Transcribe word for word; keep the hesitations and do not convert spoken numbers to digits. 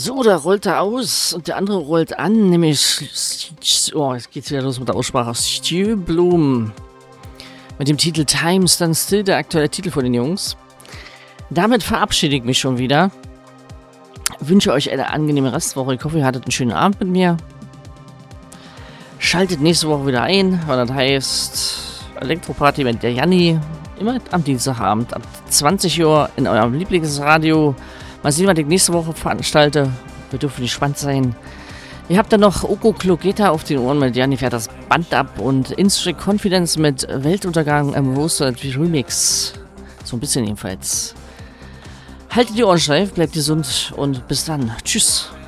So, da rollt er aus und der andere rollt an, nämlich, oh, jetzt geht's wieder los mit der Aussprache, Stu Bloom mit dem Titel Time Stand Still, der aktuelle Titel von den Jungs. Damit verabschiede ich mich schon wieder. Wünsche euch eine angenehme Restwoche. Ich hoffe, ihr hattet einen schönen Abend mit mir. Schaltet nächste Woche wieder ein, weil das heißt Elektroparty mit der Janni. Immer am Dienstagabend ab zwanzig Uhr in eurem Lieblingsradio. Mal sehen, was ich nächste Woche veranstalte. Wir dürfen gespannt sein. Ihr habt dann noch Oko Klogeta auf den Ohren mit Janni fährt das Band ab und Instrict Confidence mit Weltuntergang im Roasted Remix. So ein bisschen jedenfalls. Haltet die Ohren steif, bleibt gesund und bis dann. Tschüss.